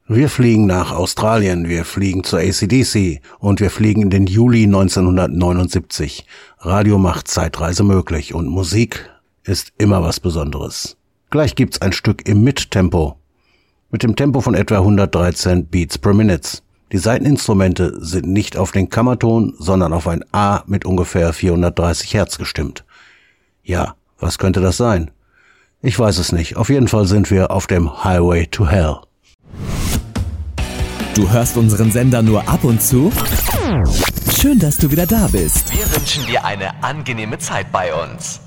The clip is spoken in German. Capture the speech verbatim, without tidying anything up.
Wir fliegen nach Australien, wir fliegen zur A C D C und wir fliegen in den Juli neunzehnhundertneunundsiebzig. Radio macht Zeitreise möglich und Musik ist immer was Besonderes. Gleich gibt's ein Stück im Mittempo. Mit dem Tempo von etwa hundertdreizehn Beats per Minute. Die Saiteninstrumente sind nicht auf den Kammerton, sondern auf ein A mit ungefähr vierhundertdreißig Hertz gestimmt. Ja, was könnte das sein? Ich weiß es nicht. Auf jeden Fall sind wir auf dem Highway to Hell. Du hörst unseren Sender nur ab und zu? Schön, dass du wieder da bist. Wir wünschen dir eine angenehme Zeit bei uns.